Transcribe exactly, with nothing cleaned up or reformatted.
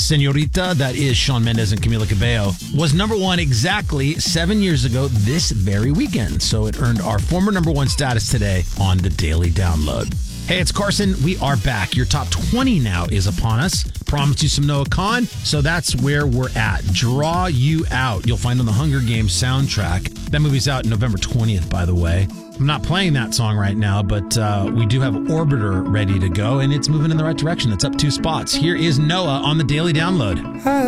Senorita, that is Shawn Mendes and Camila Cabello, was number one exactly seven years ago this very weekend. So it earned our former number one status today on the Daily Download. Hey, it's Carson. We are back. Your top twenty now is upon us. Promised you some Noah Kahan, so that's where we're at. Draw You Out. You'll find on the Hunger Games soundtrack. That movie's out November twentieth, by the way. I'm not playing that song right now, but uh, we do have Orbiter ready to go, and it's moving in the right direction. It's up two spots. Here is Noah on the Daily Download.